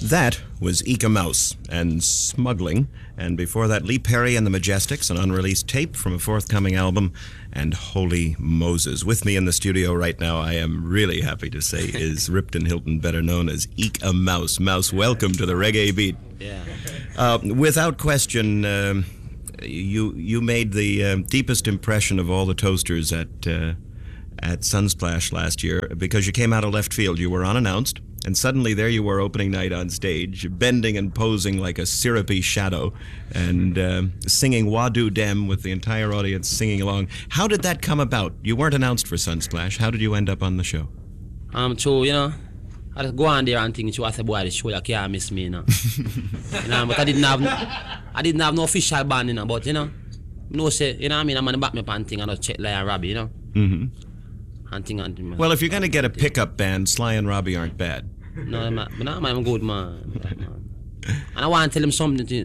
That was Ika Mouse and Smuggling, and before that, Lee Perry and the Majestics, an unreleased tape from a forthcoming album, and Holy Moses. With me in the studio right now, I am really happy to say, is Ripton Hilton, better known as Ika Mouse. Mouse, welcome to the Reggae Beat. Yeah. Without question, you made the deepest impression of all the toasters at Sunsplash last year because you came out of left field. You were unannounced. And suddenly there you were opening night on stage, bending and posing like a syrupy shadow and singing Wadu Dem with the entire audience singing along. How did that come about? You weren't announced for Sunsplash. How did you end up on the show? True, you know, I just go on there and think, I said, boy, the show, you can't miss me, you know. But I didn't have no official band, you know, but, you know, say, you know what I mean, I'm on the back me pan thing and I just check Lion Robbie, you know. Mm-hmm. Hunting. Well, if you're going to get a pickup band, Sly and Robbie aren't bad. No, I'm good, man. And I want to tell him something. To you.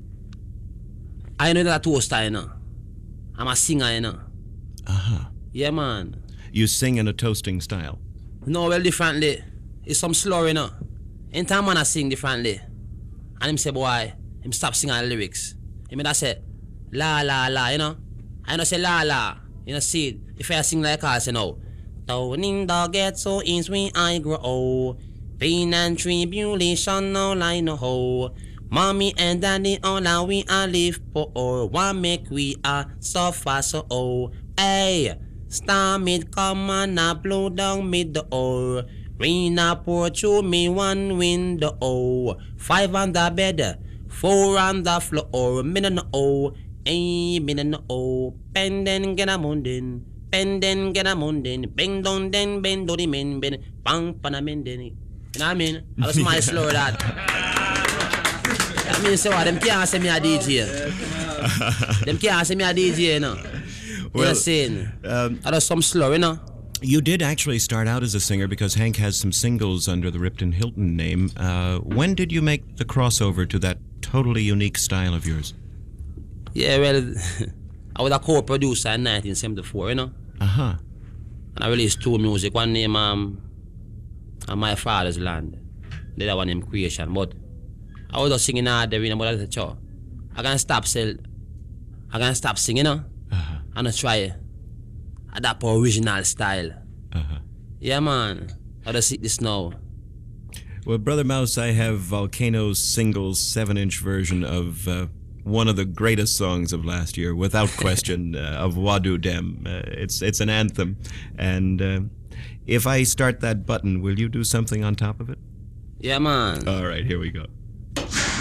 I know that a toaster, you know. I'm a singer, you know. Uh-huh. Yeah, man. You sing in a toasting style? No, well, differently. It's some slur, you know. Anytime man I sing differently. And him say, boy, him stop singing the lyrics. He mean, I say, la, la, la, you know. I don't say la, la. You know, see, if I sing like I say, no. Down in the ghetto is when I grow old. Pain and tribulation all I know. Mommy and daddy all that we are live for. What make we suffer so old? Hey, star mid come and I blow down mid the old. Rain a pour through me one window. 5 on the bed, 4 on the floor. Me no know, hey, me no know. Penden get a mundin. Benden get a mundin, bend down then bend do the men bend, bang pana menden. You know what I mean? I was my slow that. I mean, say what? Them can't say me a DJ. Them can't say me a DJ, you know. Well, you know saying? I was some slow, you know. You did actually start out as a singer because Hank has some singles under the Ripton Hilton name. When did you make the crossover to that totally unique style of yours? Yeah, well, I was a co-producer in 1974, you know. Uh-huh. And I released 2 music. One name, On My Father's Land. The other one named Creation. But I was just singing out there, you know, but I said, sure, I can't stop singing, you know. Uh-huh. And I try adapt original style. Uh-huh. Yeah, man. I just see this now. Well, Brother Mouse, I have Volcano's singles 7-inch version of one of the greatest songs of last year, without question, of Wadu Dem. It's an anthem. And if I start that button, will you do something on top of it? Yeah, man. All right, here we go.